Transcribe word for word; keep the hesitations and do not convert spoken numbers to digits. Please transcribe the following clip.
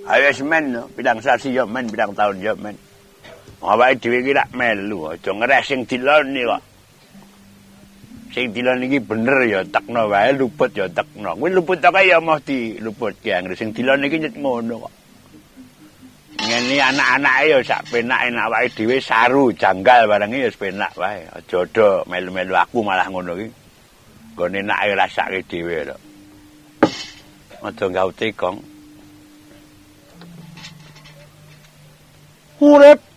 Ayo men, bidang sasi yo men, bidang tahun yo men. Awake dhewe iki lak melu, aja ngres sing diloni kok. Sing diloni iki bener ya tekno wae, luput ya tekno. Kuwi luput kok ya mau diluputke, anggere sing diloni iki nyet ngono kok. Ngene anak-anake ya sak penake nek awake dhewe saru janggal barang ya wis penak wae. Aja do melu-melu aku malah ngono iki. Gone enake rasake dhewe to. Aja gawe tekong. Urip